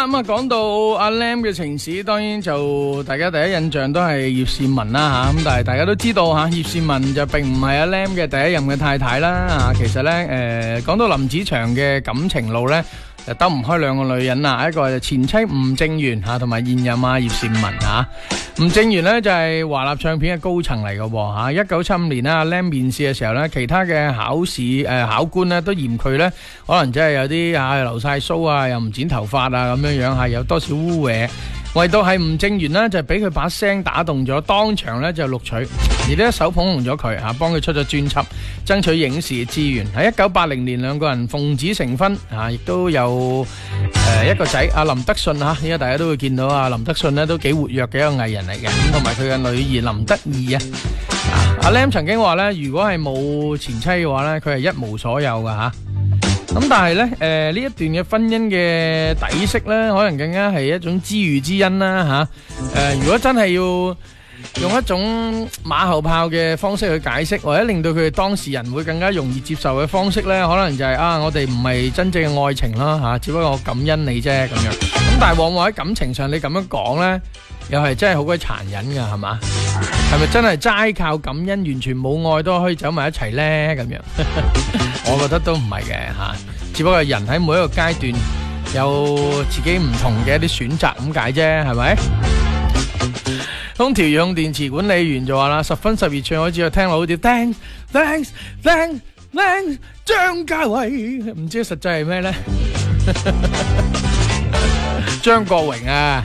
啦，咁啊講到阿 Lam 嘅情史，當然就大家第一印象都係葉倩文啦吓，咁但係大家都知道吓，葉倩文就並唔係阿 Lam 嘅第一任嘅太太啦吓。其實咧，講到林子祥嘅感情路咧，就兜唔開兩個女人啦，一個就前妻吳正元吓，同埋現任葉倩文吓。吳正元咧就係華納唱片嘅高層嚟嘅吓。1975年阿 Lam 面試嘅時候咧，其他嘅考官咧都嫌佢咧可能真係有啲留晒鬚啊，又唔剪頭髮啊咁樣樣，有多少污穢。唯獨係吳正元呢，就俾佢把聲打動咗，當場咧就錄取，而呢一手捧紅咗佢吓，幫佢出咗專輯，爭取影視資源。喺1980年，兩個人奉子成婚吓，亦都有一個仔阿林德信吓。依家大家都會見到阿林德信呢都幾活躍嘅一個藝人嚟嘅，咁同埋佢嘅女兒林德義啊。阿 Lam 曾經話咧，如果係冇前妻嘅話咧，佢係一無所有噶吓。咁但係咧，呢一段嘅婚姻嘅底色咧，可能更加係一種知遇之恩啦吓。如果真係要用一種馬後炮嘅方式去解釋，或者令到佢哋當事人會更加容易接受嘅方式咧，可能就係我哋唔係真正嘅愛情啦吓，只不過我感恩你啫咁樣。咁但係往往喺感情上，你咁樣講咧，又係真係好鬼殘忍噶，係嘛？係咪真係齋靠感恩，完全冇愛都可以走埋一齊咧？咁樣，我覺得都唔係嘅吓，只不過人喺每一個階段有自己唔同嘅一啲選擇咁解啫，係咪？空調用電池管理員就話啦，10分12寸我只有聽到好似 thanks 張家偉，唔知實際係咩咧？張國榮啊！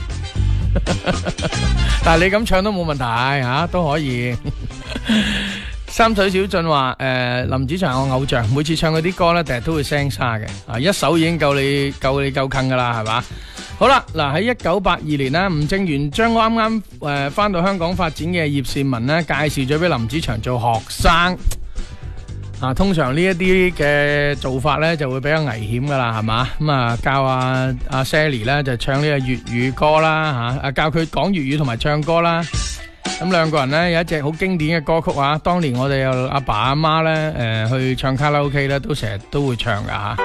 但係你咁唱都冇問題吓，都可以。三水小俊話林子祥係我偶像，每次唱嗰啲歌咧，第日都會聲沙嘅啊，一首已經夠你夠坑噶啦，係嘛？好啦，嗱喺1982年啦，吳正元將啱啱翻到香港發展嘅葉倩文咧，介紹咗俾林子祥做學生。啊，通常呢一啲嘅做法咧就會比較危險噶啦，係嘛？咁啊教阿 Sally 咧就唱呢個粵語歌啦吓，教佢講粵語同埋唱歌啦。咁兩個人咧有一隻好經典嘅歌曲啊，當年我哋有阿爸阿媽咧去唱卡拉 OK 咧，都成日都會唱噶吓。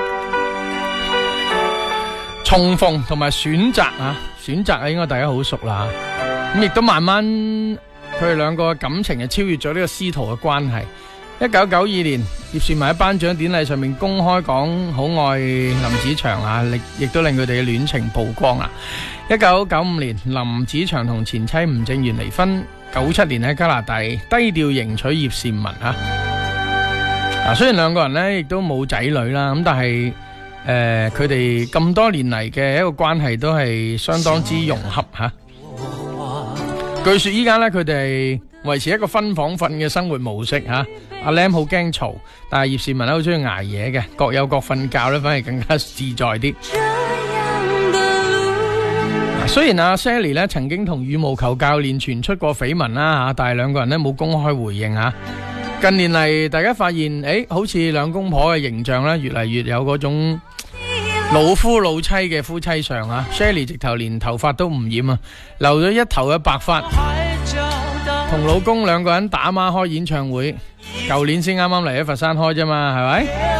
重逢同埋選擇啊，選擇啊應該大家好熟啦。咁亦都慢慢佢哋兩個嘅感情就超越咗呢個師徒嘅關係。1992年，葉倩文喺頒獎典禮上面公開講好愛林子祥啊，亦都令佢哋嘅戀情曝光啦。1995年，林子祥同前妻吳正元離婚。97年喺加拿大低調迎娶葉倩文啊。雖然兩個人呢亦都冇仔女啦，咁但係佢哋咁多年嚟嘅一個關係都係相當之融洽吓。據說依家呢，佢哋維持一個分房瞓嘅生活模式吓。阿 Lam 好驚嘈，但係葉倩文咧好中意捱夜嘅，各有各瞓覺咧，反而更加自在啲。雖然阿 Sally 咧曾經同羽毛球教練傳出過緋聞啦吓，但係兩個人咧冇公開回應吓。近年嚟，大家發現好似兩公婆嘅形象咧越嚟越有嗰種老夫老妻嘅夫妻相啊。Sally 直頭連頭髮都唔染啊，留咗一頭嘅白髮，同老公兩個人打孖開演唱會。舊年先啱啱嚟喺佛山開啫嘛，係咪？